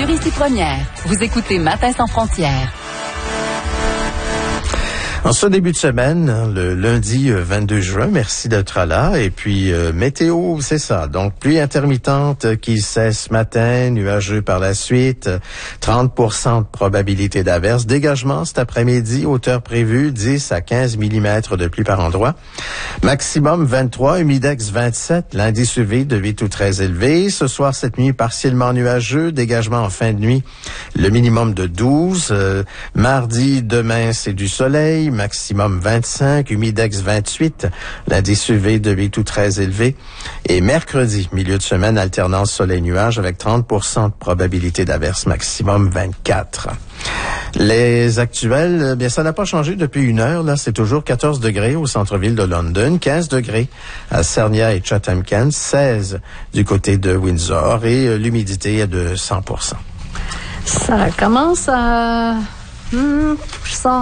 Gaspésie première. Vous écoutez Matin sans frontières. En ce début de semaine, le lundi 22 juin, merci d'être là. Et puis, météo, c'est ça. Donc, pluie intermittente qui cesse ce matin, nuageux par la suite, 30% de probabilité d'averse. Dégagement cet après-midi, hauteur prévue 10 à 15 mm de pluie par endroit. Maximum 23, humidex 27, l'indice UV de 8 ou très élevé. Ce soir, cette nuit, partiellement nuageux, dégagement en fin de nuit, le minimum de 12. Mardi, demain, c'est du soleil. Maximum 25, humidex 28, l'indice UV de 8 ou très élevé. Et mercredi, milieu de semaine, alternance soleil-nuage avec 30% de probabilité d'averse, maximum 24. Les actuels, bien, ça n'a pas changé depuis une heure. Là, c'est toujours 14 degrés au centre-ville de London, 15 degrés à Sarnia et Chatham-Kent, 16 du côté de Windsor et l'humidité est de 100%. Ça commence à...